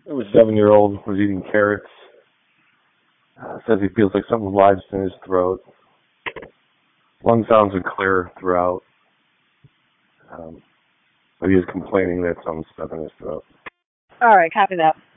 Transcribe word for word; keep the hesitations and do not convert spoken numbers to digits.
It was seven-year-old was eating carrots. Uh, says he feels like something lodged in his throat. Lung sounds are clear throughout. Um, but he is complaining that something's stuck in his throat. All right, copy that.